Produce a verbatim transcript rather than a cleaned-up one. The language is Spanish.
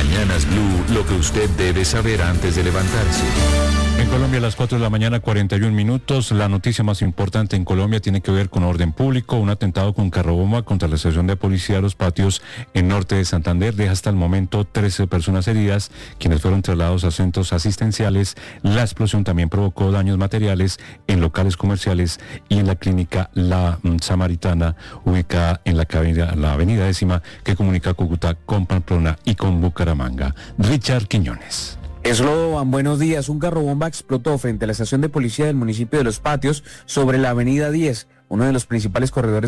Mañanas Blue, lo que usted debe saber antes de levantarse. En Colombia a las cuatro de la mañana, cuarenta y un minutos. La noticia más importante en Colombia tiene que ver con orden público. Un atentado con carrobomba contra la estación de policía de Los Patios en norte de Santander deja hasta el momento trece personas heridas, quienes fueron trasladados a centros asistenciales. La explosión también provocó daños materiales en locales comerciales y en la clínica La Samaritana, ubicada en la, cabina, la avenida décima que comunica Cúcuta con Pamplona y con Bucaramanga. Richard Quiñones. Esloban, buenos días. Un carrobomba explotó frente a la estación de policía del municipio de Los Patios sobre la avenida diez, uno de los principales corredores